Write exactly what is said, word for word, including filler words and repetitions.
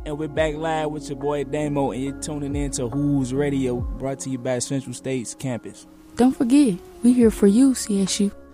And we're back live with your boy Damo, and you're tuning in to Who's Radio, brought to you by Central State's campus. Don't forget, we're here for you, C S U.